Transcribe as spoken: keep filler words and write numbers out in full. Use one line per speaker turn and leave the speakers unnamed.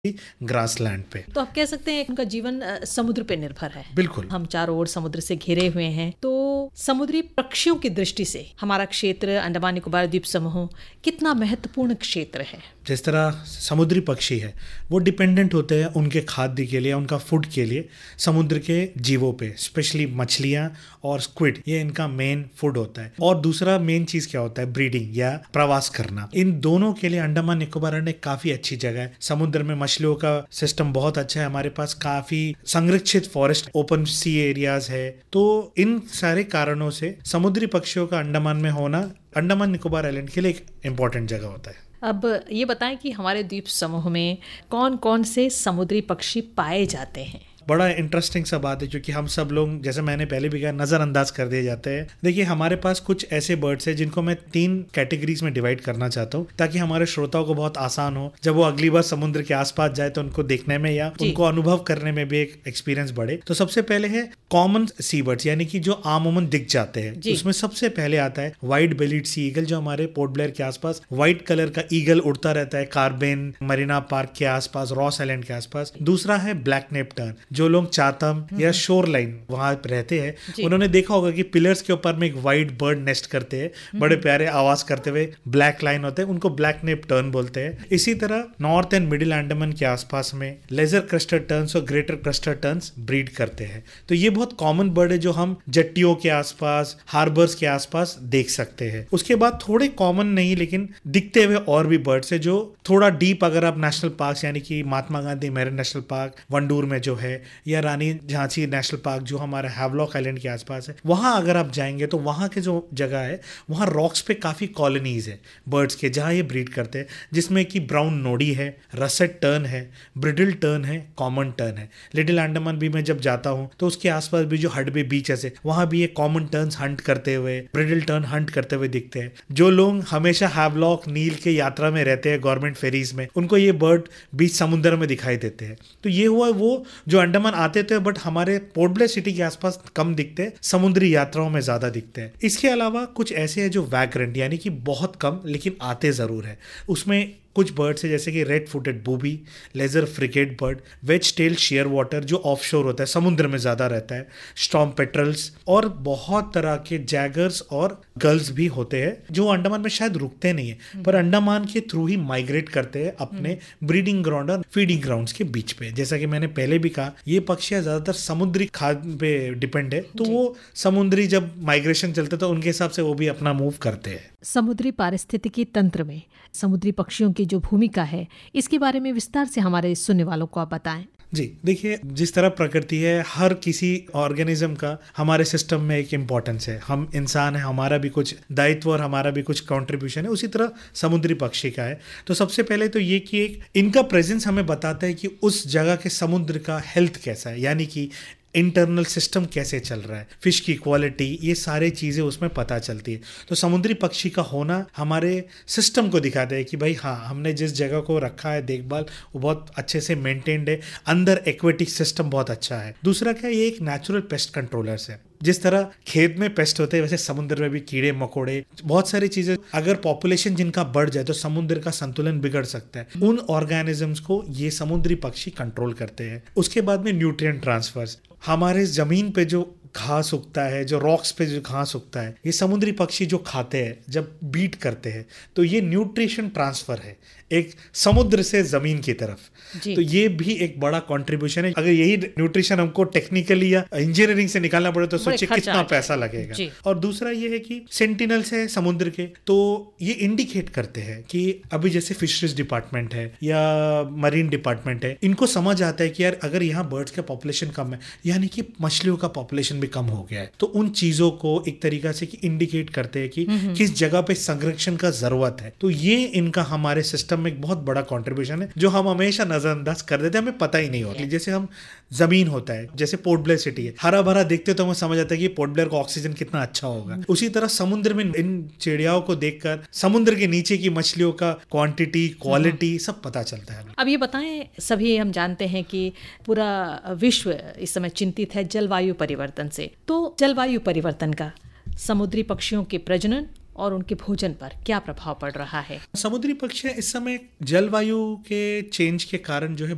Grassland पे।
तो आप कह सकते हैं उनका जीवन अ, समुद्र पे निर्भर है।
बिल्कुल।
हम चारों ओर समुद्र से घिरे हुए हैं, तो समुद्री पक्षियों की दृष्टि से हमारा क्षेत्र अंडमान निकोबार द्वीप समूह कितना महत्वपूर्ण क्षेत्र है?
जिस तरह समुद्री पक्षी है वो डिपेंडेंट होते हैं उनके खाद्य के लिए, उनका फूड के लिए समुद्र के जीवों पे, स्पेशली मछलियाँ और स्क्विड, ये इनका मेन फूड होता है। और दूसरा मेन चीज़ क्या होता है, ब्रीडिंग या प्रवास करना। इन दोनों के लिए अंडमान निकोबार आइलैंड एक काफ़ी अच्छी जगह है। समुद्र में मछलियों का सिस्टम बहुत अच्छा है, हमारे पास काफ़ी संरक्षित फॉरेस्ट, ओपन सी एरियाज है। तो इन सारे कारणों से समुद्री पक्षियों का अंडमान में होना अंडमान निकोबार आइलैंड के लिए एक इम्पॉर्टेंट जगह होता है।
अब ये बताएं कि हमारे द्वीप समूह में कौन कौन से समुद्री पक्षी पाए जाते हैं?
बड़ा इंटरेस्टिंग सा बात है, क्योंकि हम सब लोग, जैसे मैंने पहले भी कहा, नज़रअंदाज कर दिए जाते हैं। देखिए, हमारे पास कुछ ऐसे बर्ड्स हैं जिनको मैं तीन कैटेगरीज में डिवाइड करना चाहता हूँ, ताकि हमारे श्रोताओं को बहुत आसान हो जब वो अगली बार समुद्र के आसपास जाए तो उनको देखने में या उनको अनुभव करने में भी एक एक्सपीरियंस बढ़े। तो सबसे पहले है कॉमन सी बर्ड्स, यानी कि जो आमूमन दिख जाते हैं। उसमें सबसे पहले आता है व्हाइट बेलीड सी ईगल, जो हमारे पोर्ट ब्लेयर के आसपास व्हाइट कलर का ईगल उड़ता रहता है, कार्बेन मरीना पार्क के आसपास, रॉस आइलैंड के आसपास। दूसरा है ब्लैक नेप टर्न, जो लोग चातम या शोर लाइन वहां रहते हैं, उन्होंने देखा होगा कि पिलर्स के ऊपर में एक व्हाइट बर्ड नेस्ट करते हैं, बड़े प्यारे आवाज करते हुए, ब्लैक लाइन होते हैं, उनको ब्लैक नेप टर्न बोलते हैं। इसी तरह नॉर्थ एंड मिडिल अंडमान के आसपास में लेजर क्रस्टेड टर्न्स और ग्रेटर क्रस्टेड टर्न्स ब्रीड करते हैं। तो ये बहुत कॉमन बर्ड है जो हम जेट्टियों के आसपास, हार्बर्स के आसपास देख सकते हैं। उसके बाद थोड़े कॉमन नहीं लेकिन दिखते हुए और भी बर्ड्स है जो थोड़ा डीप, अगर आप नेशनल पार्क यानी कि Mahatma Gandhi marine national park Wandoor में जो है, या रानी झांसी नेशनल पार्क जो हमारा हैवलॉक आइलैंड के आसपास है, वहां अगर आप जाएंगे तो वहां के जो जगह है वहां रॉक्स पे काफी कॉलोनीज है बर्ड्स के, जहां ये ब्रीड करते हैं, जिसमें कि ब्राउन नोडी है, रसेट टर्न है, ब्रिडल टर्न है, कॉमन टर्न है। लिटिल अंडमान भी मैं जब जाता हूं तो उसके आसपास भी जो हडबे बीचेस है वहां भी ये कॉमन टर्न्स हंट करते हुए, ब्रिडल टर्न हंट करते हुए दिखते हैं। जो लोग हमेशा हैवलॉक नील के यात्रा में रहते हैं गवर्नमेंट फेरीज में, उनको ये बर्ड बीच समुद्र में दिखाई देते हैं। तो ये हुआ वो जो अंडमान आते थे बट हमारे पोर्ट ब्लेयर सिटी के आसपास कम दिखते हैं, समुद्री यात्राओं में ज्यादा दिखते हैं। इसके अलावा कुछ ऐसे हैं जो वैग्रेंट, यानी कि बहुत कम लेकिन आते जरूर है। उसमें कुछ बर्ड्स है जैसे कि red footed booby, laser frigate bird, veg tell share water जो ऑफशोर होता है, समुद्र में ज्यादा रहता है, स्टॉर्म पेट्रल्स, और बहुत तरह के जैगर्स और गर्ल्स भी होते हैं जो अंडमान में शायद रुकते नहीं है पर अंडमान के थ्रू ही माइग्रेट करते हैं अपने ब्रीडिंग ग्राउंड और फीडिंग ग्राउंड्स के बीच पे। जैसा कि मैंने पहले भी कहा, ये पक्षियां ज्यादातर समुद्री खाद्य पे डिपेंड है, तो वो समुद्री जब माइग्रेशन चलता है तो उनके हिसाब से वो भी अपना मूव करते हैं।
समुद्री पारिस्थितिकी तंत्र में समुद्री पक्षियों की जो भूमिका है, इसके बारे में विस्तार से हमारे सुनने वालों को आप बताएं।
जी देखिए, जिस तरह प्रकृति है, हर किसी ऑर्गेनिज्म का हमारे सिस्टम में एक इम्पोर्टेंस है। हम इंसान है, हमारा भी कुछ दायित्व और हमारा भी कुछ कंट्रीब्यूशन है, उसी तरह समुद्री पक्षी का है। तो सबसे पहले तो ये कि एक इनका प्रेजेंस हमें बताता है कि उस जगह के समुद्र का हेल्थ कैसा है, यानी कि इंटरनल सिस्टम कैसे चल रहा है, फिश की क्वालिटी, ये सारी चीज़ें उसमें पता चलती है। तो समुद्री पक्षी का होना हमारे सिस्टम को दिखाता है कि भाई हाँ, हमने जिस जगह को रखा है देखभाल वो बहुत अच्छे से मेंटेन्ड है, अंदर एक्वेटिक सिस्टम बहुत अच्छा है। दूसरा क्या, ये एक नेचुरल पेस्ट कंट्रोलर्स है। जिस तरह खेत में पेस्ट होते हैं वैसे समुद्र में भी कीड़े मकोड़े, बहुत सारी चीजें, अगर पॉपुलेशन जिनका बढ़ जाए तो समुद्र का संतुलन बिगड़ सकता है। उन ऑर्गेनिजम्स को ये समुद्री पक्षी कंट्रोल करते हैं। उसके बाद में न्यूट्रिएंट ट्रांसफर्स, हमारे जमीन पे जो घास उगता है, जो रॉक्स पे जो घास उगता है, ये समुद्री पक्षी जो खाते हैं जब बीट करते हैं, तो ये न्यूट्रिशन ट्रांसफर है एक समुद्र से जमीन की तरफ। तो ये भी एक बड़ा कंट्रीब्यूशन है। अगर यही न्यूट्रिशन हमको टेक्निकली या इंजीनियरिंग से निकालना पड़े तो सोचिए कितना पैसा लगेगा। और दूसरा ये है कि सेंटिनल्स है समुद्र के, तो ये इंडिकेट करते हैं कि अभी जैसे फिशरीज डिपार्टमेंट है या मरीन डिपार्टमेंट है, इनको समझ आता है कि यार अगर यहाँ बर्ड्स का पॉपुलेशन कम है, यानी कि मछलियों का पॉपुलेशन भी कम हो गया है, तो उन चीजों को एक तरीका से कि इंडिकेट करते हैं कि किस जगह पे संरक्षण का जरूरत है। तो ये इनका हमारे सिस्टम में एक बहुत बड़ा कंट्रीब्यूशन है जो हम हमेशा नजरअंदाज कर देते हैं, हमें पता ही नहीं होता। जैसे हम जमीन होता है, जैसे पोर्ट ब्लेयर सिटी है, हरा भरा देखते तो हमें समझ आता है कि पोर्ट ब्लेयर का ऑक्सीजन कितना अच्छा होगा। उसी तरह समुद्र में इन चिड़ियाओं को देखकर समुद्र के नीचे की मछलियों का क्वांटिटी, क्वालिटी सब पता चलता है।
अब ये बताएं, सभी हम जानते हैं कि पूरा विश्व इस समय चिंतित है जलवायु परिवर्तन से, तो जलवायु परिवर्तन का समुद्री पक्षियों के प्रजनन और उनके भोजन पर क्या प्रभाव पड़ रहा है?
समुद्री पक्षी इस समय जलवायु के चेंज के कारण जो है